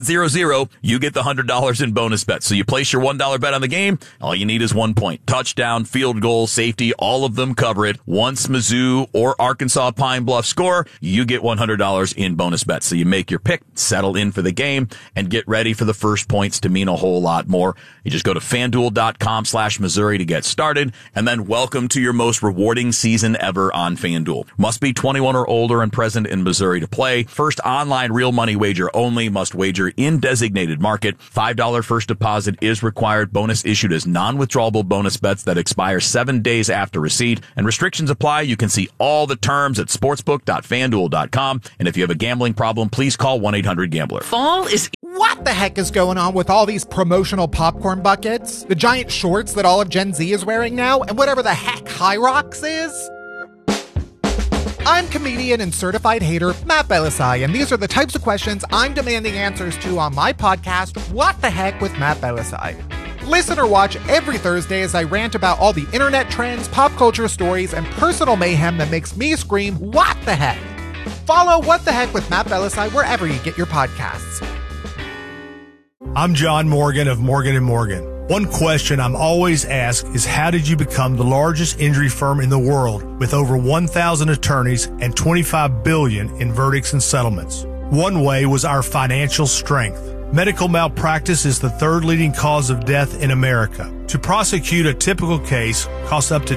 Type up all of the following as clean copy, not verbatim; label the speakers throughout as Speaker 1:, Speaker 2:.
Speaker 1: 0-0, you get the $100 in bonus bets. So you place your $1 bet on the game. All you need is 1 point. Touchdown, field goal, safety, all of them cover it. Once Mizzou or Arkansas Pine Bluff score, you get $100 in bonus bets. So you make your pick, settle in for the game, and get ready for the first points to mean a whole lot more. You just go to FanDuel.com/Missouri to get started, and then welcome to your most rewarding season ever on FanDuel. Must be 21 or older and present in Missouri to play. First online real money wager only. Must wager in designated market. $5 first deposit is required. Bonus issued as non-withdrawable bonus bets that expire 7 days after receipt. And restrictions apply. You can see all the terms at sportsbook.fanduel.com. And if you have a gambling problem, please call 1-800-GAMBLER.
Speaker 2: Fall is...
Speaker 3: What the heck is going on with all these promotional popcorn buckets? The giant shorts that all of Gen Z is wearing now? And whatever the heck High Rocks is? I'm comedian and certified hater Matt Belisai, and these are the types of questions I'm demanding answers to on my podcast, What the Heck with Matt Belisai. Listen or watch every Thursday as I rant about all the internet trends, pop culture stories, and personal mayhem that makes me scream, what the heck? Follow What the Heck with Matt Belisai wherever you get your podcasts.
Speaker 4: I'm John Morgan of Morgan & Morgan. One question I'm always asked is, how did you become the largest injury firm in the world with over 1,000 attorneys and $25 billion in verdicts and settlements? One way was our financial strength. Medical malpractice is the third leading cause of death in America. To prosecute a typical case costs up to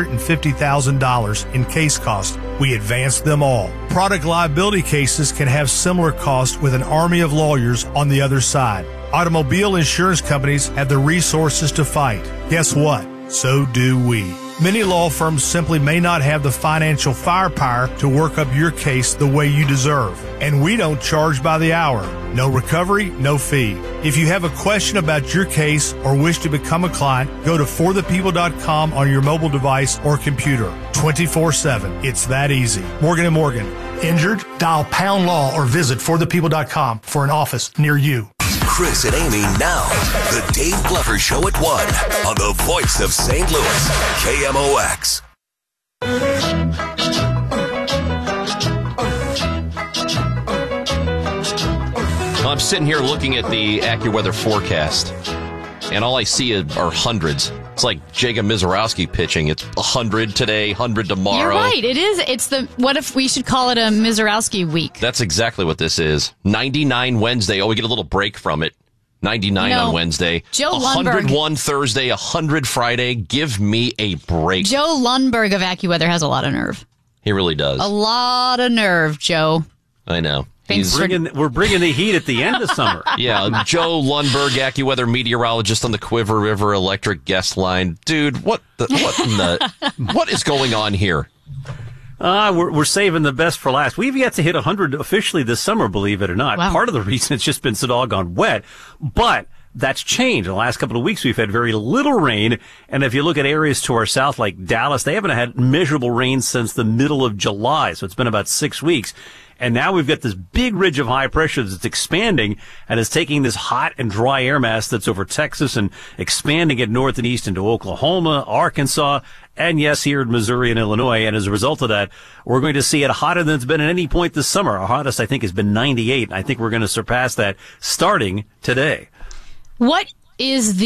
Speaker 4: $250,000 in case costs. We advance them all. Product liability cases can have similar costs with an army of lawyers on the other side. Automobile insurance companies have the resources to fight. Guess what? So do we. Many law firms simply may not have the financial firepower to work up your case the way you deserve. And we don't charge by the hour. No recovery, no fee. If you have a question about your case or wish to become a client, go to forthepeople.com on your mobile device or computer. 24/7. It's that easy. Morgan & Morgan. Injured? Dial pound law or visit forthepeople.com for an office near you.
Speaker 5: Chris and Amy now. The Dave Glover Show at 1 on the voice of St. Louis, KMOX.
Speaker 6: I'm sitting here looking at the AccuWeather forecast, and all I see are hundreds. It's like Jacob Mizorowski pitching. It's 100 today, 100 tomorrow.
Speaker 7: You're right. It is. It's what if we should call it a Mizorowski week?
Speaker 6: That's exactly what this is. 99 Wednesday. Oh, we get a little break from it. 99 on Wednesday.
Speaker 7: Joe Lundberg.
Speaker 6: 101 Thursday, 100 Friday. Give me a break.
Speaker 7: Joe Lundberg of AccuWeather has a lot of nerve.
Speaker 6: He really does.
Speaker 7: A lot of nerve, Joe.
Speaker 6: I know.
Speaker 8: We're bringing the heat at the end of summer.
Speaker 6: Yeah, Joe Lundberg, AccuWeather meteorologist on the Quiver River Electric guest line. Dude, what is going on here?
Speaker 8: We're saving the best for last. We've yet to hit 100 officially this summer, believe it or not.
Speaker 7: Wow.
Speaker 8: Part of the reason it's just been so doggone wet, but that's changed. In the last couple of weeks, we've had very little rain. And if you look at areas to our south, like Dallas, they haven't had measurable rain since the middle of July. So it's been about 6 weeks. And now we've got this big ridge of high pressure that's expanding and is taking this hot and dry air mass that's over Texas and expanding it north and east into Oklahoma, Arkansas, and yes, here in Missouri and Illinois. And as a result of that, we're going to see it hotter than it's been at any point this summer. Our hottest, I think, has been 98. And I think we're going to surpass that starting today.
Speaker 7: What is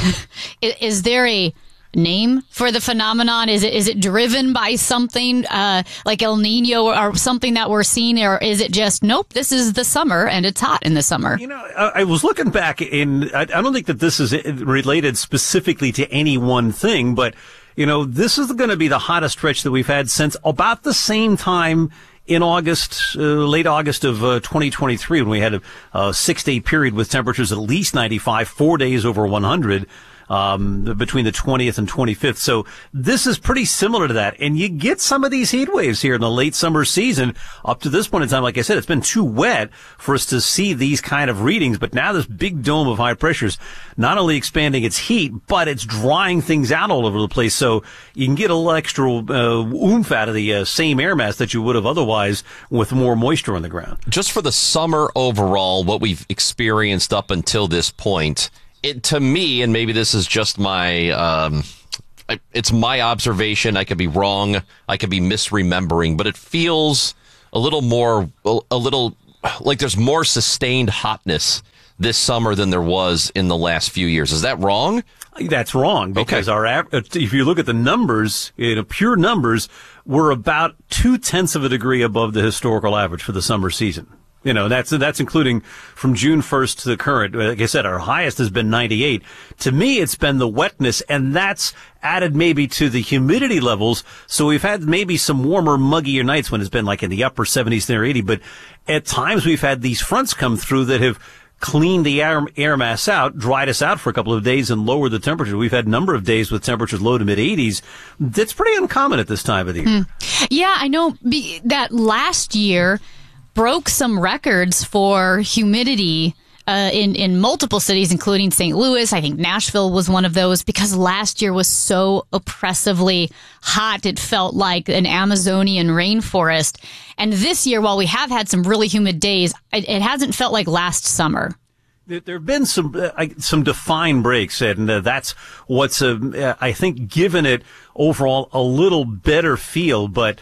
Speaker 7: is there a name for the phenomenon? Is it driven by something like El Nino or something that we're seeing, or is it just, nope, this is the summer and it's hot in the summer?
Speaker 8: You know, I was looking back I don't think that this is related specifically to any one thing, but you know, this is going to be the hottest stretch that we've had since about the same time in August, late August of 2023, when we had a 6-day period with temperatures at least 95, 4 days over 100. Between the 20th and 25th. So this is pretty similar to that. And you get some of these heat waves here in the late summer season. Up to this point in time, like I said, it's been too wet for us to see these kind of readings. But now this big dome of high pressures not only expanding its heat, but it's drying things out all over the place. So you can get a little extra oomph out of the same air mass that you would have otherwise with more moisture on the ground.
Speaker 6: Just for the summer overall, what we've experienced up until this point, to me, and maybe this is just my, it's my observation. I could be wrong. I could be misremembering, but it feels a little there's more sustained hotness this summer than there was in the last few years. Is that wrong?
Speaker 8: That's wrong, because if you look at the numbers, pure numbers, we're about 0.2 of a degree above the historical average for the summer season. That's including from June 1st to the current. Like I said, our highest has been 98. To me, it's been the wetness, and that's added maybe to the humidity levels. So we've had maybe some warmer, muggier nights when it's been like in the upper 70s near 80. But at times we've had these fronts come through that have cleaned the air mass out, dried us out for a couple of days, and lowered the temperature. We've had a number of days with temperatures low to mid 80s. That's pretty uncommon at this time of the year.
Speaker 7: Yeah, I know that last year broke some records for humidity in multiple cities, including St. Louis. I think Nashville was one of those, because last year was so oppressively hot. It felt like an Amazonian rainforest. And this year, while we have had some really humid days, it hasn't felt like last summer.
Speaker 8: There have been some defined breaks, and that's what's, I think, given it overall a little better feel. But,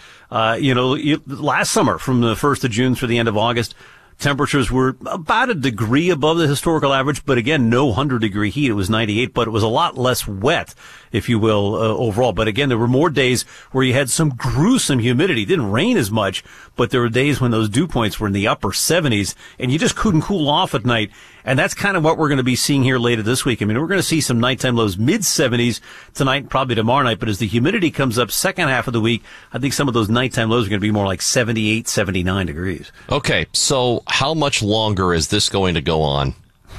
Speaker 8: last summer, from the 1st of June through the end of August, temperatures were about a degree above the historical average, but again, no 100-degree heat. It was 98, but it was a lot less wet, if you will, overall. But again, there were more days where you had some gruesome humidity. It didn't rain as much, but there were days when those dew points were in the upper 70s, and you just couldn't cool off at night. And that's kind of what we're going to be seeing here later this week. I mean, we're going to see some nighttime lows mid-70s tonight, probably tomorrow night. But as the humidity comes up second half of the week, I think some of those nighttime lows are going to be more like 78, 79 degrees.
Speaker 6: Okay, so how much longer is this going to go on?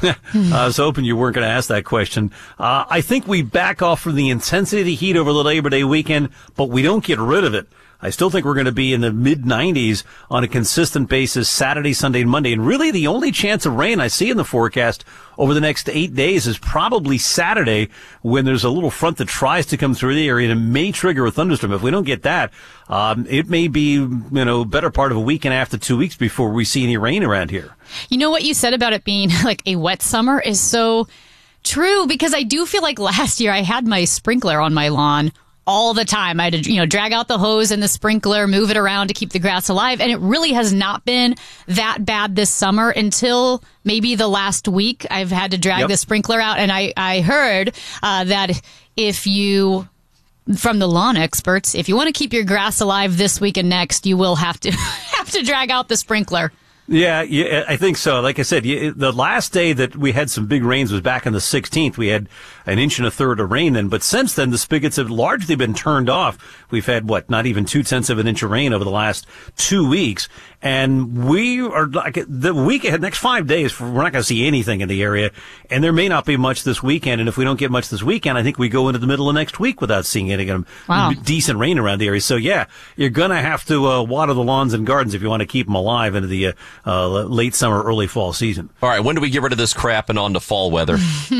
Speaker 8: I was hoping you weren't going to ask that question. I think we back off from the intensity of the heat over the Labor Day weekend, but we don't get rid of it. I still think we're going to be in the mid-90s on a consistent basis Saturday, Sunday, and Monday. And really the only chance of rain I see in the forecast over the next 8 days is probably Saturday, when there's a little front that tries to come through the area and it may trigger a thunderstorm. If we don't get that, it may be, better part of a week and a half to 2 weeks before we see any rain around here.
Speaker 7: You know what you said about it being like a wet summer is so true, because I do feel like last year I had my sprinkler on my lawn all the time. I had to, drag out the hose and the sprinkler, move it around to keep the grass alive. And it really has not been that bad this summer until maybe the last week. I've had to drag the sprinkler out. And I heard that if you, from the lawn experts, if you want to keep your grass alive this week and next, you will have to drag out the sprinkler.
Speaker 8: Yeah, I think so. Like I said, the last day that we had some big rains was back on the 16th. We had 1.3 inches of rain then, but since then the spigots have largely been turned off. We've had not even 0.2 of an inch of rain over the last 2 weeks, and we are like the week ahead, next 5 days, we're not going to see anything in the area, and there may not be much this weekend. And if we don't get much this weekend, I think we go into the middle of next week without seeing any decent rain around the area. So yeah, you're going to have to water the lawns and gardens if you want to keep them alive into the late summer, early fall season.
Speaker 6: All right, when do we get rid of this crap and on to fall weather?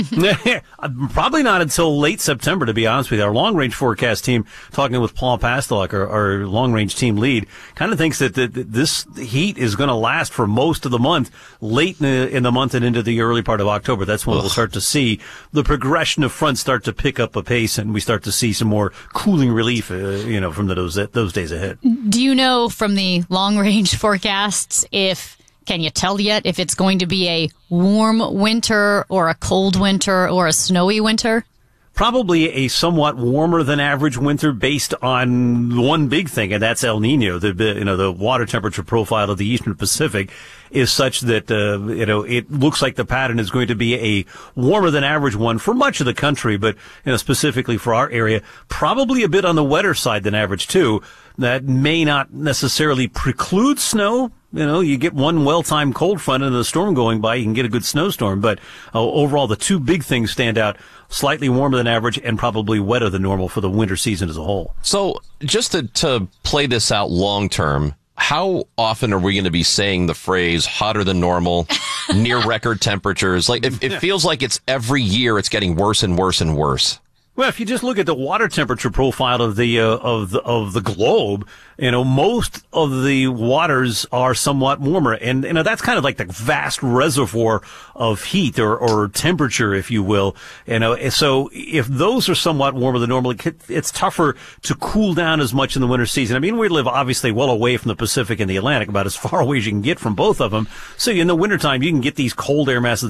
Speaker 8: Probably not until late September, to be honest with you. Our long-range forecast team, talking with Paul Pastelok, our long-range team lead, kind of thinks that this heat is going to last for most of the month, late in the month and into the early part of October. That's when we'll start to see the progression of fronts start to pick up a pace, and we start to see some more cooling relief, from those days ahead.
Speaker 7: Do you know from the long-range forecasts can you tell yet if it's going to be a warm winter or a cold winter or a snowy winter?
Speaker 8: Probably a somewhat warmer than average winter based on one big thing, and that's El Nino. The water temperature profile of the Eastern Pacific is such that, it looks like the pattern is going to be a warmer than average one for much of the country, but, specifically for our area, probably a bit on the wetter side than average too. That may not necessarily preclude snow. You get one well-timed cold front and a storm going by, you can get a good snowstorm. But overall, the two big things stand out: slightly warmer than average and probably wetter than normal for the winter season as a whole. So
Speaker 6: just to play this out long term, how often are we going to be saying the phrase hotter than normal, near record temperatures? Like, it feels like it's every year it's getting worse and worse and worse.
Speaker 8: Well, if you just look at the water temperature profile of the globe, most of the waters are somewhat warmer, and that's kind of like the vast reservoir of heat or temperature, if you will. So if those are somewhat warmer than normal, it's tougher to cool down as much in the winter season. I mean, we live obviously well away from the Pacific and the Atlantic, about as far away as you can get from both of them. So in the wintertime, you can get these cold air masses